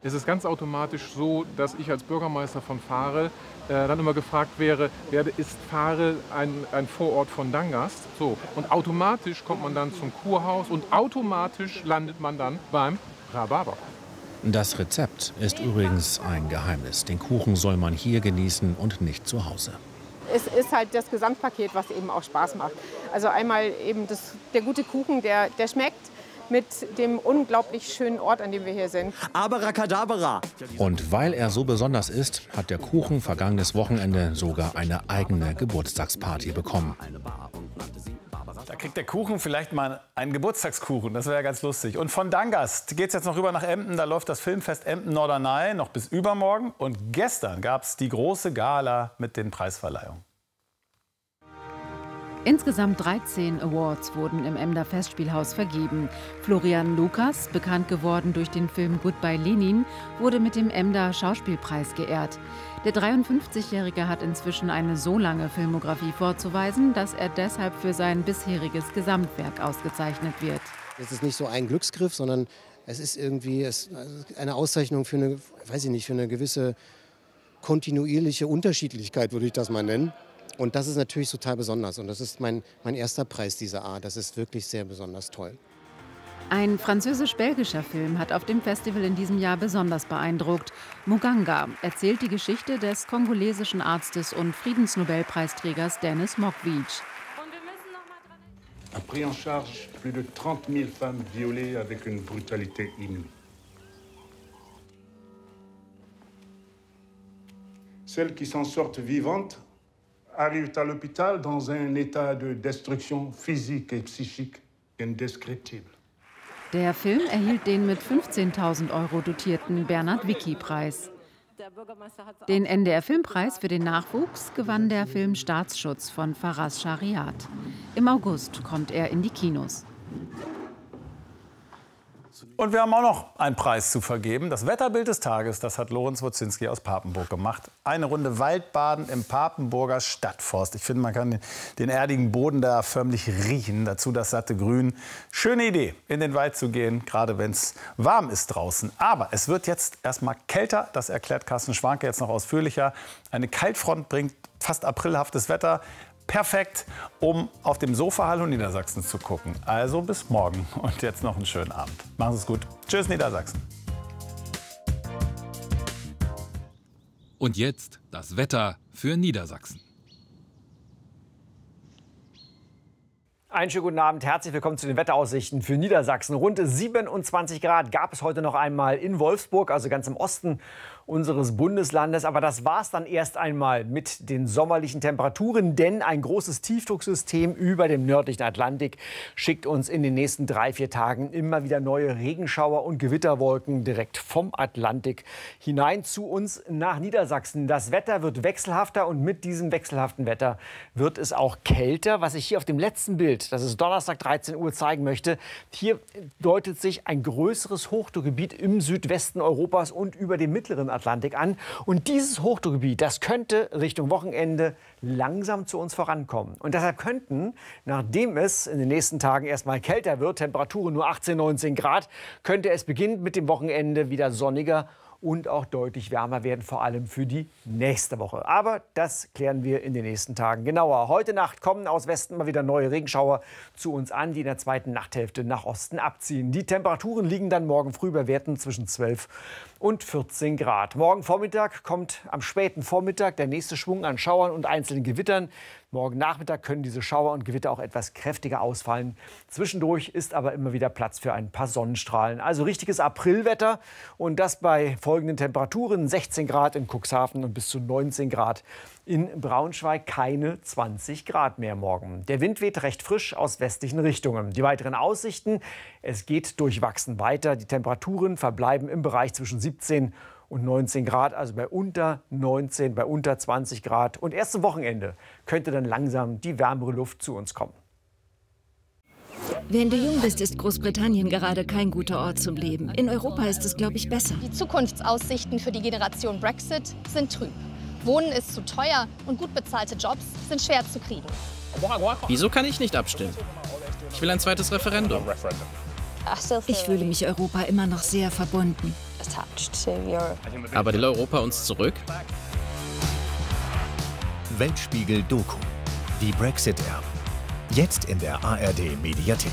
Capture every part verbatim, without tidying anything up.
Es ist ganz automatisch so, dass ich als Bürgermeister von Fahre äh, dann immer gefragt wäre, werde, ist Fahre ein, ein Vorort von Dangast? So. Und automatisch kommt man dann zum Kurhaus und automatisch landet man dann beim Rhabarber. Das Rezept ist übrigens ein Geheimnis. Den Kuchen soll man hier genießen und nicht zu Hause. Es ist halt das Gesamtpaket, was eben auch Spaß macht. Also einmal eben das, der gute Kuchen, der, der schmeckt, mit dem unglaublich schönen Ort, an dem wir hier sind. Abracadabra! Und weil er so besonders ist, hat der Kuchen vergangenes Wochenende sogar eine eigene Geburtstagsparty bekommen. Da kriegt der Kuchen vielleicht mal einen Geburtstagskuchen, das wäre ja ganz lustig. Und von Dangast geht es jetzt noch rüber nach Emden, da läuft das Filmfest Emden-Norderney noch bis übermorgen. Und gestern gab es die große Gala mit den Preisverleihungen. Insgesamt dreizehn Awards wurden im Emder Festspielhaus vergeben. Florian Lukas, bekannt geworden durch den Film Goodbye Lenin, wurde mit dem Emder Schauspielpreis geehrt. Der dreiundfünfzigjährige hat inzwischen eine so lange Filmografie vorzuweisen, dass er deshalb für sein bisheriges Gesamtwerk ausgezeichnet wird. Es ist nicht so ein Glücksgriff, sondern es ist irgendwie eine Auszeichnung für eine, weiß ich nicht, für eine gewisse kontinuierliche Unterschiedlichkeit, würde ich das mal nennen. Und das ist natürlich total besonders. Und das ist mein, mein erster Preis dieser Art. Das ist wirklich sehr besonders toll. Ein französisch-belgischer Film hat auf dem Festival in diesem Jahr besonders beeindruckt. Muganga erzählt die Geschichte des kongolesischen Arztes und Friedensnobelpreisträgers Denis Mukwege. A pris en charge plus de trente mille femmes violées avec une brutalité inouïe. Celles qui s'en sortent vivantes arrivent à l'hôpital dans un état de destruction physique et psychique indescriptible. Der Film erhielt den mit fünfzehntausend Euro dotierten Bernhard-Wicki-Preis. Den N D R-Filmpreis für den Nachwuchs gewann der Film Staatsschutz von Faraz Shariat. Im August kommt er in die Kinos. Und wir haben auch noch einen Preis zu vergeben. Das Wetterbild des Tages, das hat Lorenz Wozinski aus Papenburg gemacht. Eine Runde Waldbaden im Papenburger Stadtforst. Ich finde, man kann den erdigen Boden da förmlich riechen. Dazu das satte Grün. Schöne Idee, in den Wald zu gehen, gerade wenn es warm ist draußen. Aber es wird jetzt erst mal kälter. Das erklärt Carsten Schwanke jetzt noch ausführlicher. Eine Kaltfront bringt fast aprilhaftes Wetter. Perfekt, um auf dem Sofa Hallo Niedersachsen zu gucken. Also bis morgen und jetzt noch einen schönen Abend. Machen Sie es gut. Tschüss Niedersachsen. Und jetzt das Wetter für Niedersachsen. Einen schönen guten Abend, herzlich willkommen zu den Wetteraussichten für Niedersachsen. Rund siebenundzwanzig Grad gab es heute noch einmal in Wolfsburg, also ganz im Osten unseres Bundeslandes. Aber das war es dann erst einmal mit den sommerlichen Temperaturen, denn ein großes Tiefdrucksystem über dem nördlichen Atlantik schickt uns in den nächsten drei, vier Tagen immer wieder neue Regenschauer und Gewitterwolken direkt vom Atlantik hinein zu uns nach Niedersachsen. Das Wetter wird wechselhafter und mit diesem wechselhaften Wetter wird es auch kälter, was ich hier auf dem letzten Bild, das ist Donnerstag dreizehn Uhr, zeigen möchte. Hier deutet sich ein größeres Hochdruckgebiet im Südwesten Europas und über dem mittleren Atlantik an. Und dieses Hochdruckgebiet, das könnte Richtung Wochenende langsam zu uns vorankommen. Und deshalb könnten, nachdem es in den nächsten Tagen erstmal kälter wird, Temperaturen nur achtzehn, neunzehn Grad, könnte es beginnend mit dem Wochenende wieder sonniger und auch deutlich wärmer werden, vor allem für die nächste Woche. Aber das klären wir in den nächsten Tagen genauer. Heute Nacht kommen aus Westen mal wieder neue Regenschauer zu uns an, die in der zweiten Nachthälfte nach Osten abziehen. Die Temperaturen liegen dann morgen früh bei Werten zwischen zwölf und vierzehn Grad. Morgen Vormittag kommt am späten Vormittag der nächste Schwung an Schauern und einzelnen Gewittern. Morgen Nachmittag können diese Schauer und Gewitter auch etwas kräftiger ausfallen. Zwischendurch ist aber immer wieder Platz für ein paar Sonnenstrahlen. Also richtiges Aprilwetter und das bei folgenden Temperaturen. sechzehn Grad in Cuxhaven und bis zu neunzehn Grad in Braunschweig. Keine zwanzig Grad mehr morgen. Der Wind weht recht frisch aus westlichen Richtungen. Die weiteren Aussichten: Es geht durchwachsen weiter. Die Temperaturen verbleiben im Bereich zwischen siebzehn und neunzehn Grad, also bei unter neunzehn, bei unter zwanzig Grad. Und erst zum Wochenende könnte dann langsam die wärmere Luft zu uns kommen. Wenn du jung bist, ist Großbritannien gerade kein guter Ort zum Leben. In Europa ist es, glaube ich, besser. Die Zukunftsaussichten für die Generation Brexit sind trüb. Wohnen ist zu teuer und gut bezahlte Jobs sind schwer zu kriegen. Wieso kann ich nicht abstimmen? Ich will ein zweites Referendum. Ich fühle mich Europa immer noch sehr verbunden. Aber will Europa uns zurück? Weltspiegel Doku. Die Brexit-Erben. Jetzt in der A R D-Mediathek.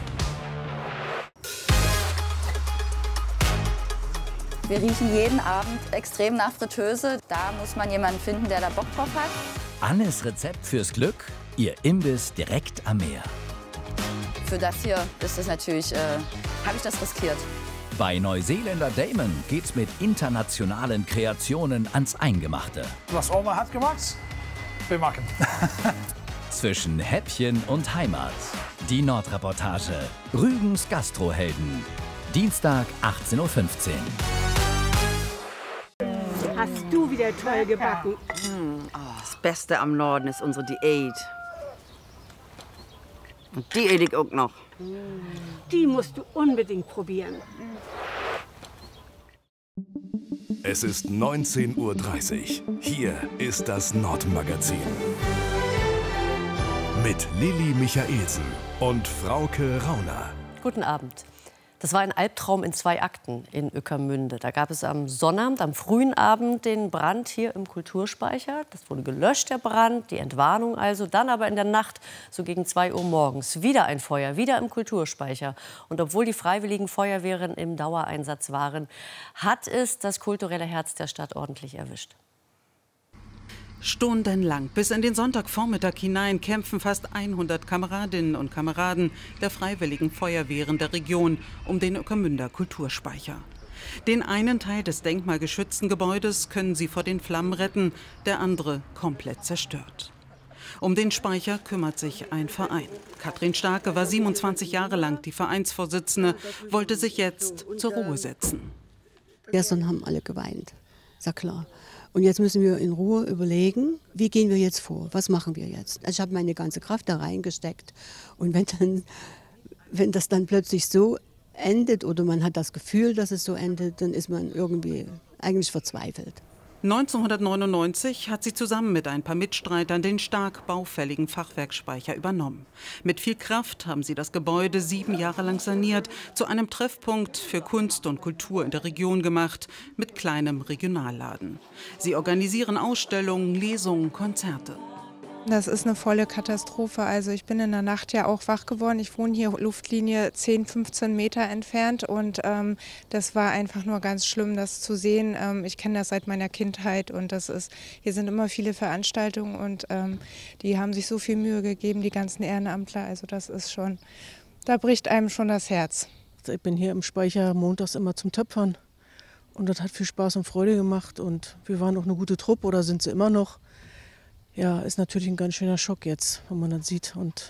Wir riechen jeden Abend extrem nach Fritteuse. Da muss man jemanden finden, der da Bock drauf hat. Annes Rezept fürs Glück, ihr Imbiss direkt am Meer. Für das hier ist es natürlich, äh, habe ich das riskiert. Bei Neuseeländer Damon geht's mit internationalen Kreationen ans Eingemachte. Was Oma hat gemacht, wir machen. Zwischen Häppchen und Heimat. Die Nordreportage. Rügens Gastrohelden. Dienstag, achtzehn Uhr fünfzehn. Hast du wieder toll gebacken? Das Beste am Norden ist unsere Diät. Und die esse ich auch noch. Die musst du unbedingt probieren. Es ist neunzehn Uhr dreißig. Hier ist das Nordmagazin. Mit Lilly Michaelsen und Frauke Rauner. Guten Abend. Das war ein Albtraum in zwei Akten in Ueckermünde. Da gab es am Sonnabend, am frühen Abend, den Brand hier im Kulturspeicher. Das wurde gelöscht, der Brand, die Entwarnung also. Dann aber in der Nacht, so gegen zwei Uhr morgens, wieder ein Feuer, wieder im Kulturspeicher. Und obwohl die freiwilligen Feuerwehren im Dauereinsatz waren, hat es das kulturelle Herz der Stadt ordentlich erwischt. Stundenlang bis in den Sonntagvormittag hinein kämpfen fast hundert Kameradinnen und Kameraden der Freiwilligen Feuerwehren der Region um den Ueckermünder Kulturspeicher. Den einen Teil des denkmalgeschützten Gebäudes können sie vor den Flammen retten, der andere komplett zerstört. Um den Speicher kümmert sich ein Verein. Katrin Starke war siebenundzwanzig Jahre lang die Vereinsvorsitzende, wollte sich jetzt zur Ruhe setzen. Gestern haben alle geweint, ist ja klar. Und jetzt müssen wir in Ruhe überlegen, wie gehen wir jetzt vor, was machen wir jetzt. Also ich habe meine ganze Kraft da reingesteckt. Und wenn, dann, wenn das dann plötzlich so endet oder man hat das Gefühl, dass es so endet, dann ist man irgendwie eigentlich verzweifelt. neunzehnhundertneunundneunzig hat sie zusammen mit ein paar Mitstreitern den stark baufälligen Fachwerkspeicher übernommen. Mit viel Kraft haben sie das Gebäude sieben Jahre lang saniert, zu einem Treffpunkt für Kunst und Kultur in der Region gemacht, mit kleinem Regionalladen. Sie organisieren Ausstellungen, Lesungen, Konzerte. Das ist eine volle Katastrophe. Also ich bin in der Nacht ja auch wach geworden. Ich wohne hier Luftlinie zehn, fünfzehn Meter entfernt und ähm, das war einfach nur ganz schlimm, das zu sehen. Ähm, ich kenne das seit meiner Kindheit und das ist, hier sind immer viele Veranstaltungen und ähm, die haben sich so viel Mühe gegeben, die ganzen Ehrenamtler. Also das ist schon, da bricht einem schon das Herz. Ich bin hier im Speicher montags immer zum Töpfern und das hat viel Spaß und Freude gemacht und wir waren auch eine gute Truppe oder sind sie immer noch. Ja, ist natürlich ein ganz schöner Schock jetzt, wenn man das sieht. Und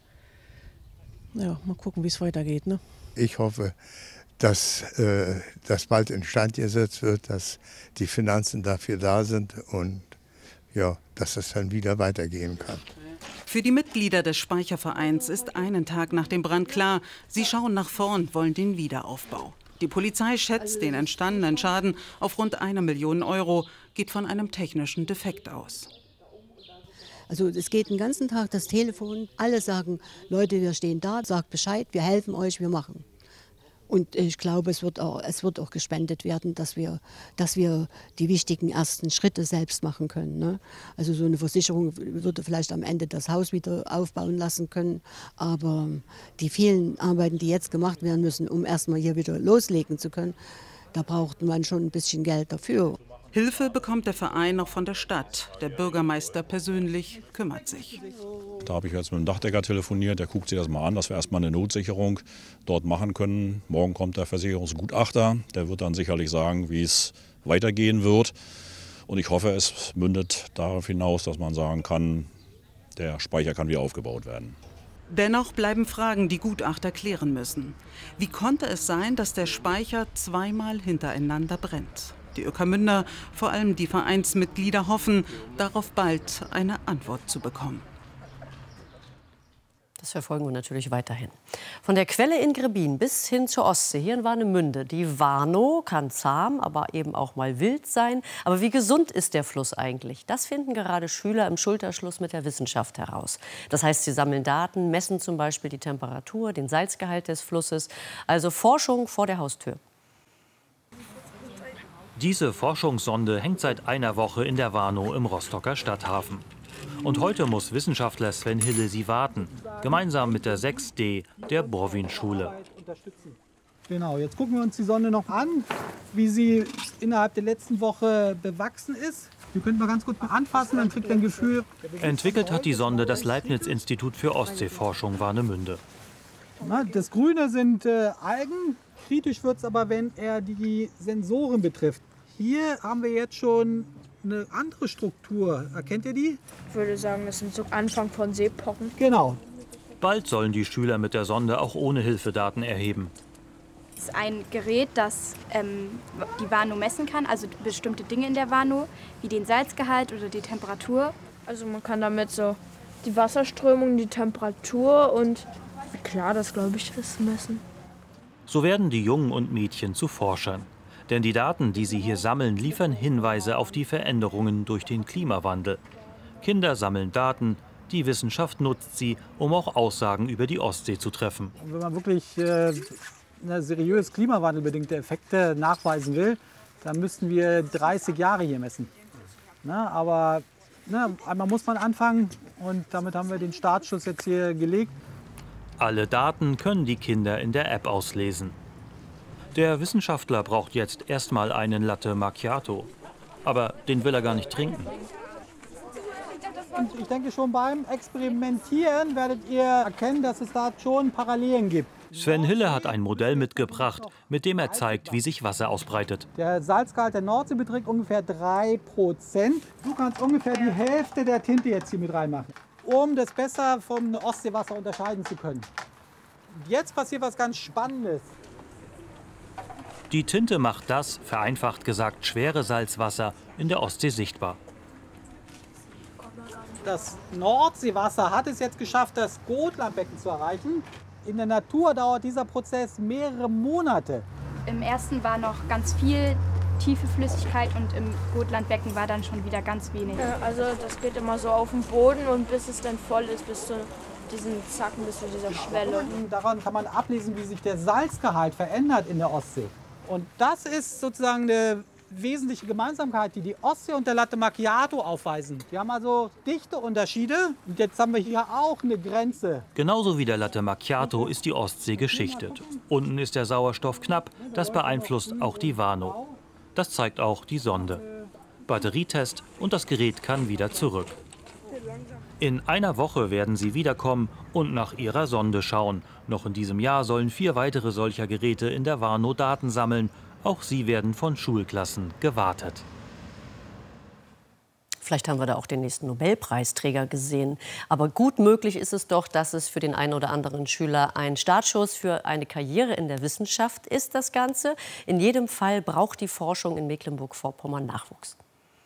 ja, mal gucken, wie es weitergeht. Ne? Ich hoffe, dass äh, das bald instand gesetzt wird, dass die Finanzen dafür da sind und ja, dass das dann wieder weitergehen kann. Für die Mitglieder des Speichervereins ist einen Tag nach dem Brand klar, sie schauen nach vorn, wollen den Wiederaufbau. Die Polizei schätzt den entstandenen Schaden auf rund eine Million Euro, geht von einem technischen Defekt aus. Also es geht den ganzen Tag das Telefon, alle sagen, Leute, wir stehen da, sagt Bescheid, wir helfen euch, wir machen. Und ich glaube, es wird auch, es wird auch gespendet werden, dass wir, dass wir die wichtigen ersten Schritte selbst machen können. Ne? Also so eine Versicherung würde vielleicht am Ende das Haus wieder aufbauen lassen können. Aber die vielen Arbeiten, die jetzt gemacht werden müssen, um erstmal hier wieder loslegen zu können, da braucht man schon ein bisschen Geld dafür. Hilfe bekommt der Verein auch von der Stadt. Der Bürgermeister persönlich kümmert sich. Da habe ich jetzt mit dem Dachdecker telefoniert, der guckt sich das mal an, dass wir erstmal eine Notsicherung dort machen können. Morgen kommt der Versicherungsgutachter, der wird dann sicherlich sagen, wie es weitergehen wird. Und ich hoffe, es mündet darauf hinaus, dass man sagen kann, der Speicher kann wieder aufgebaut werden. Dennoch bleiben Fragen, die Gutachter klären müssen. Wie konnte es sein, dass der Speicher zweimal hintereinander brennt? Die Ueckermünder, vor allem die Vereinsmitglieder, hoffen, darauf bald eine Antwort zu bekommen. Das verfolgen wir natürlich weiterhin. Von der Quelle in Grebbin bis hin zur Ostsee, hier in Warnemünde. Die Warnow kann zahm, aber eben auch mal wild sein. Aber wie gesund ist der Fluss eigentlich? Das finden gerade Schüler im Schulterschluss mit der Wissenschaft heraus. Das heißt, sie sammeln Daten, messen zum Beispiel die Temperatur, den Salzgehalt des Flusses. Also Forschung vor der Haustür. Diese Forschungssonde hängt seit einer Woche in der Warnow im Rostocker Stadthafen. Und heute muss Wissenschaftler Sven Hille sie warten, gemeinsam mit der sechs D der Borwin-Schule. Genau, jetzt gucken wir uns die Sonde noch an, wie sie innerhalb der letzten Woche bewachsen ist. Die können wir ganz gut mal anfassen, dann kriegt ihr ein Gefühl. Entwickelt hat die Sonde das Leibniz-Institut für Ostseeforschung Warnemünde. Na, das Grüne sind äh, Algen. Kritisch wird es aber, wenn er die Sensoren betrifft. Hier haben wir jetzt schon eine andere Struktur. Erkennt ihr die? Ich würde sagen, das sind so Anfang von Seepocken. Genau. Bald sollen die Schüler mit der Sonde auch ohne Hilfe Daten erheben. Das ist ein Gerät, das ähm, die Warnow messen kann, also bestimmte Dinge in der Warnow, wie den Salzgehalt oder die Temperatur. Also man kann damit so die Wasserströmung, die Temperatur und wie klar das, glaube ich, ist, messen. So werden die Jungen und Mädchen zu Forschern. Denn die Daten, die sie hier sammeln, liefern Hinweise auf die Veränderungen durch den Klimawandel. Kinder sammeln Daten, die Wissenschaft nutzt sie, um auch Aussagen über die Ostsee zu treffen. Und wenn man wirklich äh, seriös klimawandelbedingte Effekte nachweisen will, dann müssten wir dreißig Jahre hier messen. Na, aber na, einmal muss man anfangen und damit haben wir den Startschuss jetzt hier gelegt. Alle Daten können die Kinder in der App auslesen. Der Wissenschaftler braucht jetzt erstmal einen Latte Macchiato. Aber den will er gar nicht trinken. Und ich denke, schon beim Experimentieren werdet ihr erkennen, dass es da schon Parallelen gibt. Sven Hille hat ein Modell mitgebracht, mit dem er zeigt, wie sich Wasser ausbreitet. Der Salzgehalt der Nordsee beträgt ungefähr drei Prozent. Du kannst ungefähr die Hälfte der Tinte jetzt hier mit reinmachen, um das besser vom Ostseewasser unterscheiden zu können. Jetzt passiert was ganz Spannendes. Die Tinte macht das, vereinfacht gesagt, schwere Salzwasser in der Ostsee sichtbar. Das Nordseewasser hat es jetzt geschafft, das Gotlandbecken zu erreichen. In der Natur dauert dieser Prozess mehrere Monate. Im ersten war noch ganz viel tiefe Flüssigkeit und im Gotlandbecken war dann schon wieder ganz wenig. Ja, also das geht immer so auf den Boden und bis es dann voll ist, bis zu diesen Zacken, bis zu dieser Schwelle. Und daran kann man ablesen, wie sich der Salzgehalt verändert in der Ostsee. Und das ist sozusagen eine wesentliche Gemeinsamkeit, die die Ostsee und der Latte Macchiato aufweisen. Die haben also dichte Unterschiede. Und jetzt haben wir hier auch eine Grenze. Genauso wie der Latte Macchiato ist die Ostsee geschichtet. Unten ist der Sauerstoff knapp. Das beeinflusst auch die Warnow. Das zeigt auch die Sonde. Batterietest und das Gerät kann wieder zurück. In einer Woche werden sie wiederkommen und nach ihrer Sonde schauen. Noch in diesem Jahr sollen vier weitere solcher Geräte in der Warnow Daten sammeln. Auch sie werden von Schulklassen gewartet. Vielleicht haben wir da auch den nächsten Nobelpreisträger gesehen. Aber gut möglich ist es doch, dass es für den einen oder anderen Schüler ein Startschuss für eine Karriere in der Wissenschaft ist, das Ganze. In jedem Fall braucht die Forschung in Mecklenburg-Vorpommern Nachwuchs.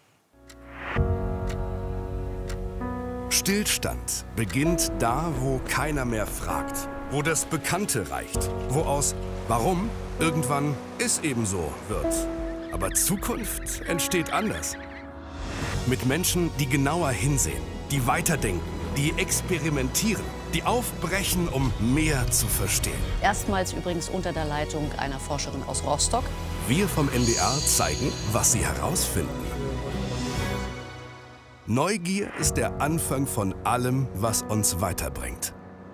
Stillstand beginnt da, wo keiner mehr fragt, wo das Bekannte reicht, wo aus Warum irgendwann ist ebenso wird. Aber Zukunft entsteht anders. Mit Menschen, die genauer hinsehen, die weiterdenken, die experimentieren, die aufbrechen, um mehr zu verstehen. Erstmals übrigens unter der Leitung einer Forscherin aus Rostock. Wir vom N D R zeigen, was sie herausfinden. Neugier ist der Anfang von allem, was uns weiterbringt.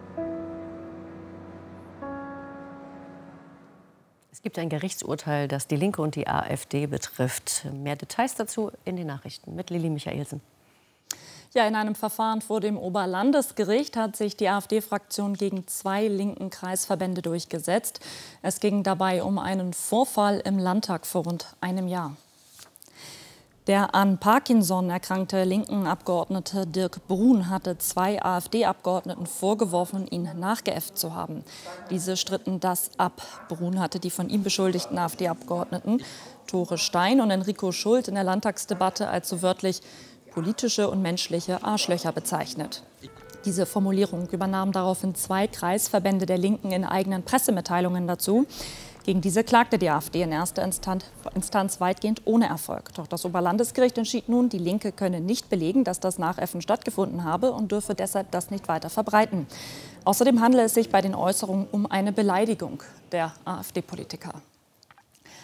Es gibt ein Gerichtsurteil, das die Linke und die AfD betrifft. Mehr Details dazu in den Nachrichten mit Lili Michaelsen. Ja, in einem Verfahren vor dem Oberlandesgericht hat sich die AfD-Fraktion gegen zwei linken Kreisverbände durchgesetzt. Es ging dabei um einen Vorfall im Landtag vor rund einem Jahr. Der an Parkinson erkrankte linken Abgeordnete Dirk Brun hatte zwei AfD-Abgeordneten vorgeworfen, ihn nachgeäfft zu haben. Diese stritten das ab. Brun hatte die von ihm beschuldigten AfD-Abgeordneten Tore Stein und Enrico Schult in der Landtagsdebatte als so wörtlich politische und menschliche Arschlöcher bezeichnet. Diese Formulierung übernahmen daraufhin zwei Kreisverbände der Linken in eigenen Pressemitteilungen dazu. Gegen diese klagte die AfD in erster Instanz weitgehend ohne Erfolg. Doch das Oberlandesgericht entschied nun, die Linke könne nicht belegen, dass das Nachäffen stattgefunden habe und dürfe deshalb das nicht weiter verbreiten. Außerdem handele es sich bei den Äußerungen um eine Beleidigung der AfD-Politiker.